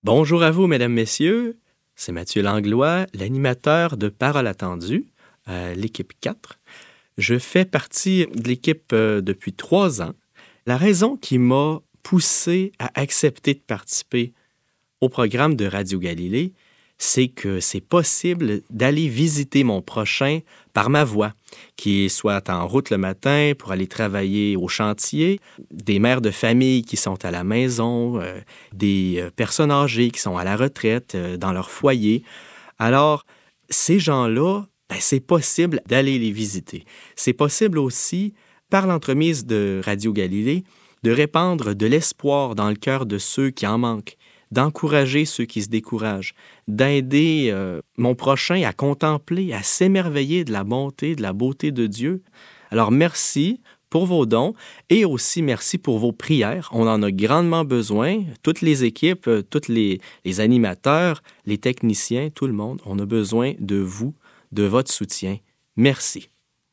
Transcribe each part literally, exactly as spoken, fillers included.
Bonjour à vous, mesdames, messieurs. C'est Mathieu Langlois, l'animateur de Parole attendue, à l'équipe quatre. Je fais partie de l'équipe euh, depuis trois ans. La raison qui m'a poussé à accepter de participer au programme de Radio Galilée, c'est que c'est possible d'aller visiter mon prochain par ma voix, qui est soit en route le matin pour aller travailler au chantier, des mères de famille qui sont à la maison, euh, des euh, personnes âgées qui sont à la retraite euh, dans leur foyer. Alors, ces gens-là, ben, c'est possible d'aller les visiter. C'est possible aussi, par l'entremise de Radio Galilée, de répandre de l'espoir dans le cœur de ceux qui en manquent, d'encourager ceux qui se découragent, d'aider euh, mon prochain à contempler, à s'émerveiller de la bonté, de la beauté de Dieu. Alors, merci pour vos dons et aussi merci pour vos prières. On en a grandement besoin. Toutes les équipes, tous les, les animateurs, les techniciens, tout le monde, on a besoin de vous, de votre soutien. Merci.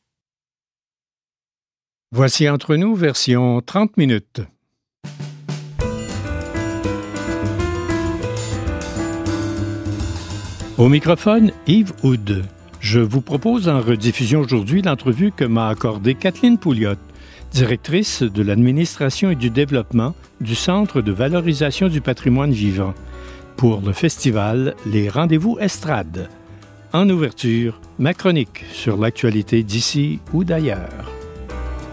Voici Entre nous, version trente minutes. Au microphone, Yves Houd. Je vous propose en rediffusion aujourd'hui l'entrevue que m'a accordée Kathleen Pouliot, directrice de l'administration et du développement du Centre de valorisation du patrimoine vivant, pour le festival Les Rendez-vous Estrade. En ouverture, ma chronique sur l'actualité d'ici ou d'ailleurs.